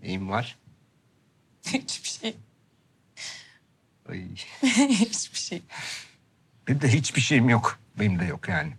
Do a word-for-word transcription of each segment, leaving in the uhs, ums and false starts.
Neyim var? Hiçbir şey. Ay. Hiçbir şey. Benim de hiçbir şeyim yok. Benim de yok yani.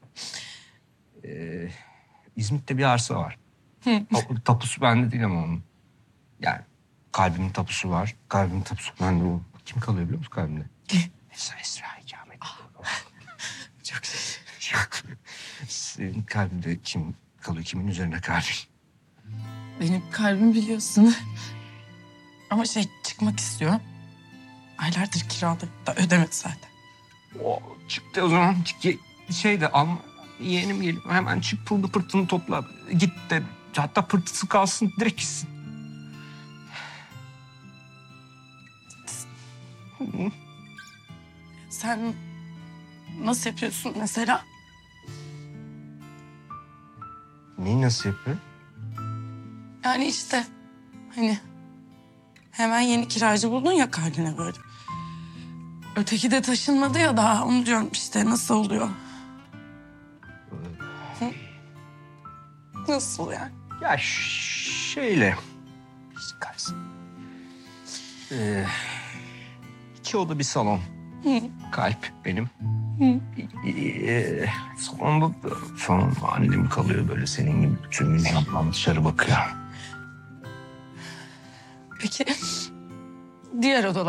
Ee, İzmit'te bir arsa var. Ta- tapusu bende değil ama onun. Yani kalbimin tapusu var. Kalbimin tapusu bende. O. Kim kalıyor biliyor musun kalbimde? Esra Esra ikamet. Çok şey. Senin kalbinde kim kalıyor? Kimin üzerine kalbin? Benim kalbim biliyorsun. Ama şey çıkmak istiyor. Aylardır kirada da ödemedi zaten. O çıktı o zaman. Çık- Şey de alma. Yeğenim geliyor. Hemen çık pılını pırtını topla. Git de hatta pırtısı kalsın direkt gitsin. Sen nasıl yapıyorsun mesela? Neyi nasıl yapıyor? Yani işte hani hemen yeni kiracı buldun ya kalbine böyle. Öteki de taşınmadı ya daha onu diyorum işte nasıl oluyor? Hı? Nasıl yani? Ya ş- şöyle. İşte karısı. Ee, iki oda bir salon. Hı. Kalp benim. Hı. Ee, salonda da falan annem kalıyor böyle senin gibi bütün gün yandan dışarı bakıyor. Peki diğer odalar?